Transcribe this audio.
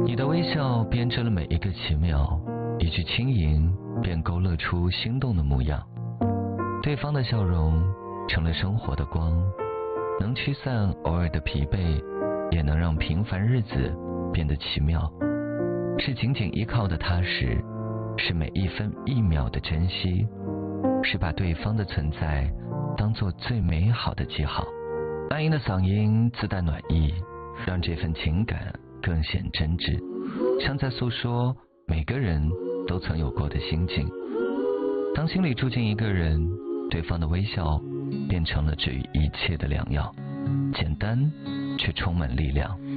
你的微笑编织了每一个奇妙，一句轻吟便勾勒出心动的模样。对方的笑容成了生活的光，能驱散偶尔的疲惫，也能让平凡日子变得奇妙。是紧紧依靠的踏实，是每一分一秒的珍惜，是把对方的存在当作最美好的记号。安莹的嗓音自带暖意，让这份情感更显真挚，像在诉说每个人都曾有过的心境。当心里住进一个人，对方的微笑变成了治愈一切的良药，简单却充满力量。